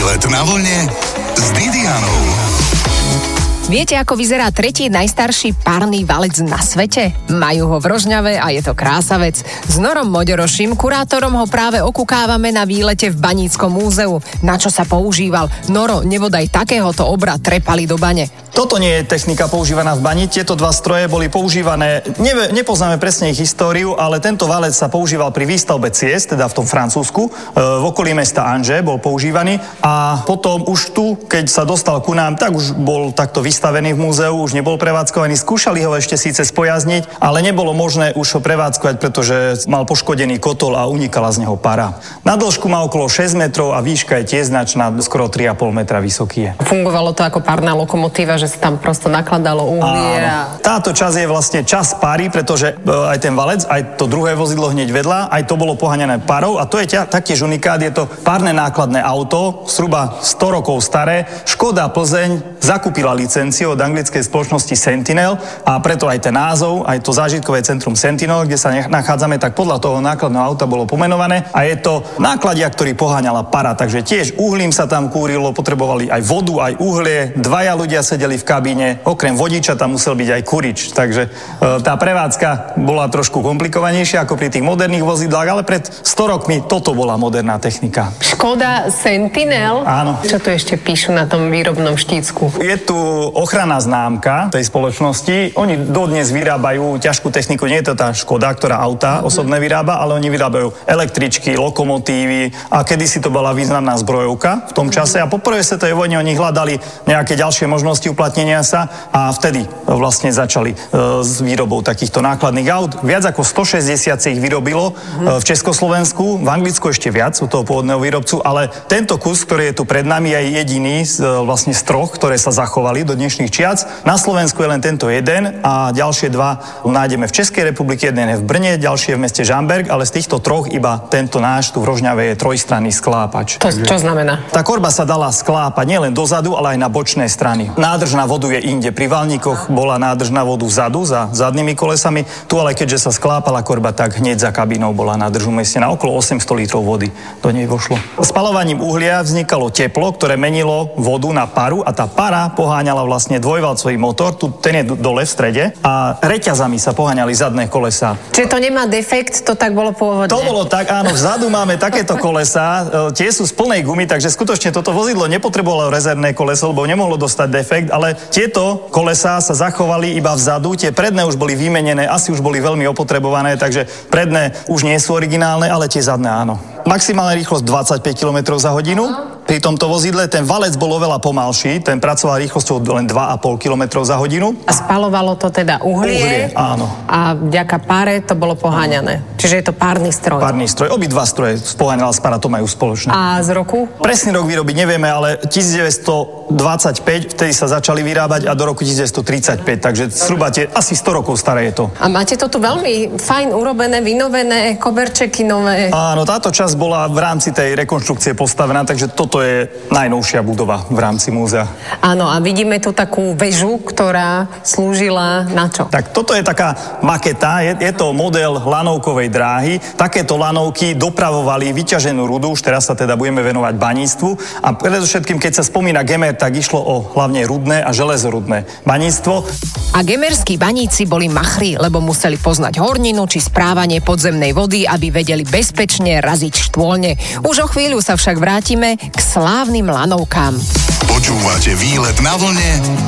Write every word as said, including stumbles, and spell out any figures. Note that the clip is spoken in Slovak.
Výlet na vlne s Didianou. Viete, ako vyzerá tretí najstarší párny valec na svete? Majú ho v Rožňave a je to krásavec. S Norom Moďoroším, kurátorom, ho práve okukávame na výlete v Baníckom múzeu. Na čo sa používal? Noro, nebodaj takéhoto obra trepali do bane. Toto nie je technika používaná v bani. Tieto dva stroje boli používané, ne, nepoznáme presne ich históriu, ale tento valec sa používal pri výstavbe ciest, teda v tom Francúzsku, e, v okolí mesta Angers bol používaný a potom už tu, keď sa dostal ku nám, tak už bol takto vystavený v múzeu, už nebol prevádzkovaný. Skúšali ho ešte síce spojazniť, ale nebolo možné už ho prevádzkovať, pretože mal poškodený kotol a unikala z neho para. Na dĺžku má okolo šesť metrov a výška je tiež značná, skoro tri a pol metra vysoký je. Fungovalo to ako párna lokomotíva, že sa tam prosto nakladalo uhlie a... Táto časť je vlastne čas páry, pretože aj ten valec, aj to druhé vozidlo hneď vedľa, aj to bolo poháňané parou a to je ťa, taktiež unikát, je to párne nákladné auto, zhruba sto rokov staré. Škoda Plzeň zakúpila licenciu od anglickej spoločnosti Sentinel a preto aj ten názov, aj to zážitkové centrum Sentinel, kde sa nachádzame, tak podľa toho nákladného auta bolo pomenované a je to nákladia, ktorý poháňala para, takže tiež uhlím sa tam kúrilo, potrebovali aj vodu, aj uhlie, dvaja ľudia sedeli v kabíne, okrem vodiča tam musel byť aj kurič, takže e, tá prevádzka bola trošku komplikovanejšia ako pri tých moderných vozidlách, ale pred sto rokmi toto bola moderná technika. Škoda Sentinel? Áno. Čo tu ešte píšu na tom výrobnom štícku? Je tu ochranná známka tej spoločnosti. Oni dodnes vyrábajú ťažkú techniku, nie je to tá Škoda, ktorá auta osobné vyrába, ale oni vyrábajú električky, lokomotívy a kedysi to bola významná zbrojovka v tom čase a po prvej svetovej vojne oni hľadali nejaké ďalšie možnosti uplatnenia sa a vtedy vlastne začali e, s výrobou takýchto nákladných aut. Viac ako stošesťdesiat ich vyrobilo e, v Československu, v Anglicku ešte viac u toho pôvodného výrobcu, ale tento kus, ktorý je tu pred nami, je jediný z, e, vlastne z troch, ktoré sa zachovali do dnešných čias. Na Slovensku je len tento jeden a ďalšie dva nájdeme v Českej republike, jeden je v Brne, ďalší je v meste Žamberk, ale z týchto troch iba tento náš tu v Rožňave je trojstranný sklápač. To, čo znamená? Tá korba sa dala sklápať nielen dozadu, ale aj na bočné strany. Nádrž na vodu je inde. Pri Valníkoch bola nádrž na vodu vzadu, za zadnými kolesami. Tu ale keďže sa sklápala korba, tak hneď za kabínou bola nádrž umiestnená. Okolo osemsto litrov vody do nej vošlo. Spaľovaním uhlia vznikalo teplo, ktoré menilo vodu na paru a tá para poháňala vlastne dvojvalcový motor, tu ten je dole v strede a reťazami sa poháňali zadné kolesá. Čiže to nemá defekt, to tak bolo pôvodne? To bolo tak, áno, vzadu máme takéto kolesá, e, tie sú z plnej gumy, takže skutočne toto vozidlo nepotrebovalo rezervné koleso, lebo nemohlo dostať defekt, ale tieto kolesá sa zachovali iba vzadu, tie predné už boli vymenené, asi už boli veľmi opotrebované, takže predné už nie sú originálne, ale tie zadné áno. Maximálna rýchlosť dvadsaťpäť kilometrov za hodinu. Pri tomto vozidle ten valec bol oveľa pomalší, ten pracoval rýchlosťou len dva a pol kilometra za hodinu. A spaľovalo to teda uhlie? Uhlie, áno. A vďaka páre to bolo poháňané. Čiže je to párny stroj. Párny stroj. Obidva stroje spoháňala s para, to majú spoločné. A z roku? Presný rok vyrobiť nevieme, ale devätnásťstodvadsaťpäť vtedy sa začali vyrábať a do roku devätnásťstotridsaťpäť, takže zhruba tie asi sto rokov staré je to. A máte to tu veľmi fajn urobené, vynovené, koberčeky nové. Áno, táto časť bola v rámci tej rekonštrukcie postavená, takže toto je najnovšia budova v rámci múzea. Áno, a vidíme tu takú väžu, ktorá slúžila na čo? Tak toto je taká maketa, je, je to model lanovkovej dráhy. Takéto lanovky dopravovali vyťaženú rudu, už teraz sa teda budeme venovať baníctvu. A predovšetkým, keď sa spomína Gemer, tak išlo o hlavne rudné a železorudné baníctvo. A gemerskí baníci boli machri, lebo museli poznať horninu či správanie podzemnej vody, aby vedeli bezpečne raziť štôlne. Už o chvíľu sa však vrátime k slávnym lanovkám. Počúvate Výlet na vlne